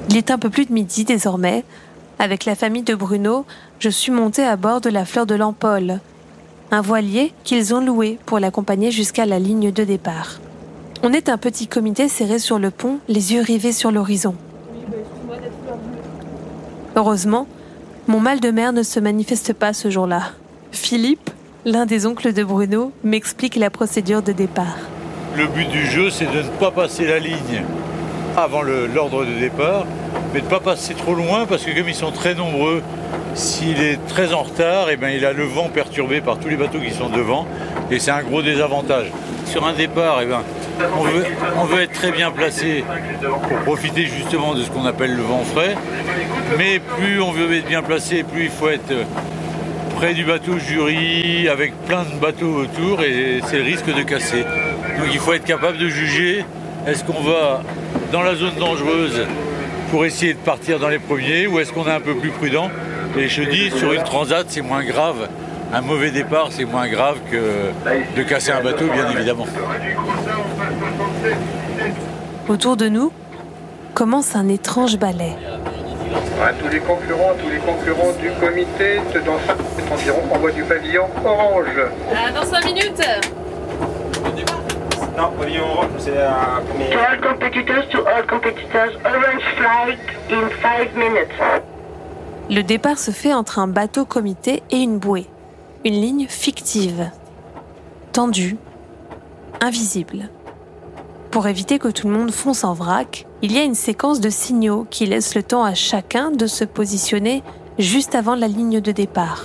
Il est un peu plus de midi désormais. Avec la famille de Bruno, je suis montée à bord de la Fleur de l'Empole, un voilier qu'ils ont loué pour l'accompagner jusqu'à la ligne de départ. On est un petit comité serré sur le pont, les yeux rivés sur l'horizon. Heureusement, mon mal de mer ne se manifeste pas ce jour-là. Philippe, l'un des oncles de Bruno, m'explique la procédure de départ. Le but du jeu, c'est de ne pas passer la ligne avant l'ordre de départ, mais de ne pas passer trop loin, parce que comme ils sont très nombreux, s'il est très en retard, il a le vent perturbé par tous les bateaux qui sont devant, et c'est un gros désavantage. Sur un départ, on veut être très bien placé pour profiter justement de ce qu'on appelle le vent frais, mais plus on veut être bien placé, plus il faut être près du bateau jury, avec plein de bateaux autour, et c'est le risque de casser. Donc il faut être capable de juger, est-ce qu'on va dans la zone dangereuse pour essayer de partir dans les premiers, ou est-ce qu'on est un peu plus prudent? Et je dis, sur une transat, c'est moins grave. Un mauvais départ, c'est moins grave que de casser un bateau, bien évidemment. Autour de nous commence un étrange ballet. À tous les concurrents du comité, dans 5 minutes environ, envoie du pavillon orange. Dans 5 minutes. Non, pavillon orange, c'est la première. To all competitors, orange flight in 5 minutes. Le départ se fait entre un bateau comité et une bouée. Une ligne fictive, tendue, invisible. Pour éviter que tout le monde fonce en vrac, il y a une séquence de signaux qui laisse le temps à chacun de se positionner juste avant la ligne de départ.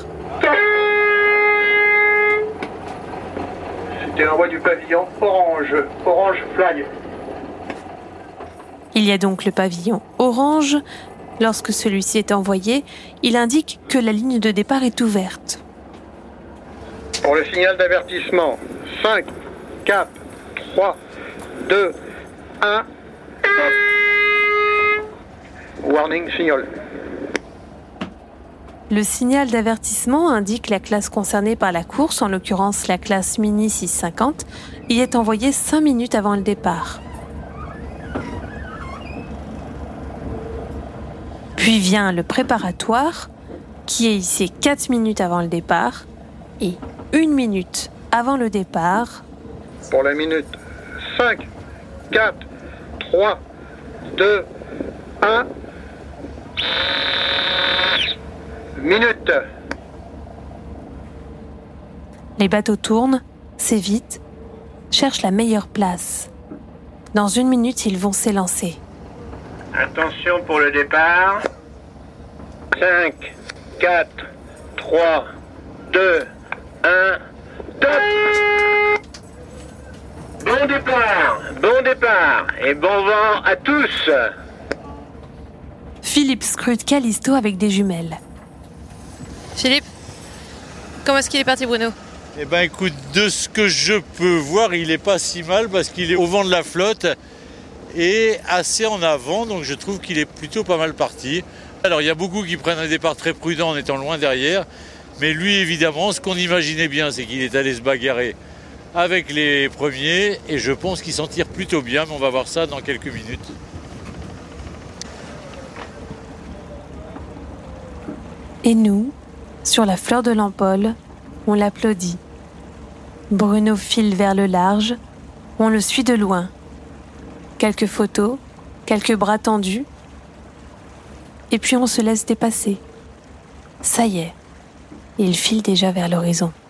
C'était l'envoi du pavillon orange fly. Il y a donc le pavillon orange. Lorsque celui-ci est envoyé, il indique que la ligne de départ est ouverte. Pour le signal d'avertissement, 5, 4, 3, 2, 1. Warning signal. Le signal d'avertissement indique la classe concernée par la course, en l'occurrence la classe Mini 650. Il est envoyé 5 minutes avant le départ. Puis vient le préparatoire, qui est ici 4 minutes avant le départ et 1 minute avant le départ. Pour la minute, 5, 4, 3, 2, 1. Minute. Les bateaux tournent, s'évitent, cherchent la meilleure place. Dans 1 minute, ils vont s'élancer. Attention pour le départ. 5, 4, 3, 2, 1, top. Bon départ et bon vent à tous. Philippe scrute Callisto avec des jumelles. Philippe, comment est-ce qu'il est parti, Bruno? Écoute, de ce que je peux voir, il est pas si mal parce qu'il est au vent de la flotte et assez en avant, donc je trouve qu'il est plutôt pas mal parti. Alors il y a beaucoup qui prennent un départ très prudent en étant loin derrière, mais lui évidemment, ce qu'on imaginait bien, c'est qu'il est allé se bagarrer avec les premiers et je pense qu'il s'en tire plutôt bien, mais on va voir ça dans quelques minutes. Et nous, sur la Fleur de l'Empole, on l'applaudit. Bruno file vers le large, on le suit de loin. Quelques photos, quelques bras tendus, et puis on se laisse dépasser. Ça y est, il file déjà vers l'horizon.